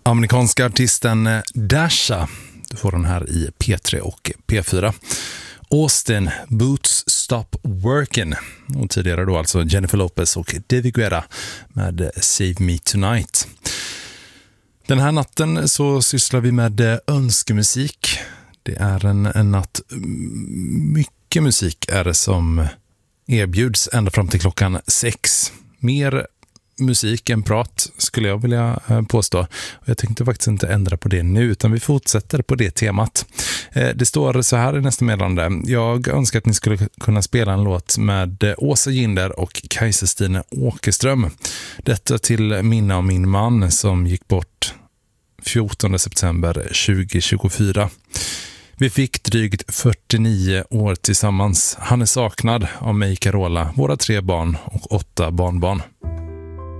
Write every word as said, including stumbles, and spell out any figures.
Amerikanska artisten Dasha. Du får den här i P tre och P fyra. Austin, Boots Stop Working. Och tidigare då alltså Jennifer Lopez och David Guetta med Save Me Tonight. Den här natten så sysslar vi med önskemusik. Det är en, en natt, mycket musik är det som erbjuds ända fram till klockan sex. Mer musik än prat skulle jag vilja påstå. Och jag tänkte faktiskt inte ändra på det nu, utan vi fortsätter på det temat. Det står så här i nästa meddelande. Jag önskar att ni skulle kunna spela en låt med Åsa Ginder och Kajsa Stine Åkerström. Detta till minne av min man som gick bort fjortonde september tjugohundratjugofyra. Vi fick drygt fyrtionio år tillsammans. Han är saknad av mig, Carola, våra tre barn och åtta barnbarn.